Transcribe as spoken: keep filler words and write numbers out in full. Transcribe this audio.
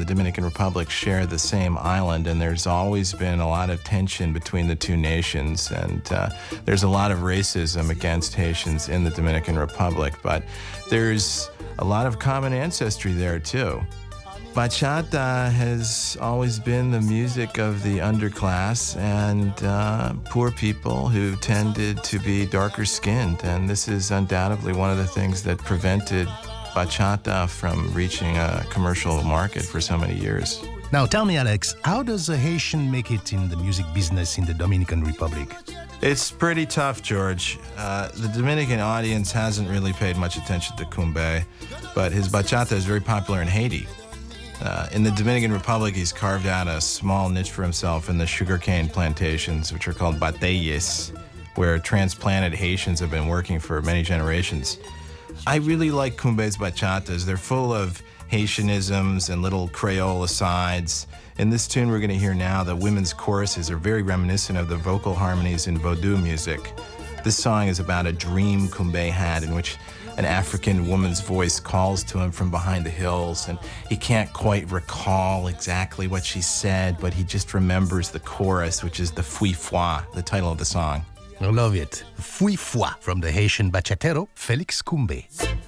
the Dominican Republic share the same island, and there's always been a lot of tension between the two nations, and uh, there's a lot of racism against Haitians in the Dominican Republic, but there's a lot of common ancestry there too. Bachata has always been the music of the underclass and uh, poor people who tended to be darker skinned, and this is undoubtedly one of the things that prevented bachata from reaching a commercial market for so many years. Now tell me, Alex, how does a Haitian make it in the music business in the Dominican Republic? It's pretty tough, George. Uh, the Dominican audience hasn't really paid much attention to Kumbé, but his bachata is very popular in Haiti. Uh, in the Dominican Republic, he's carved out a small niche for himself in the sugarcane plantations, which are called bateyes, where transplanted Haitians have been working for many generations. I really like Kumbé's bachatas. They're full of Haitianisms and little Creole asides. In this tune we're going to hear now, the women's choruses are very reminiscent of the vocal harmonies in Vodou music. This song is about a dream Kumbé had in which an African woman's voice calls to him from behind the hills, and he can't quite recall exactly what she said, but he just remembers the chorus, which is the Fui Foi, the title of the song. I love it. Fui Foi from the Haitian bachatero, Félix Kumbé.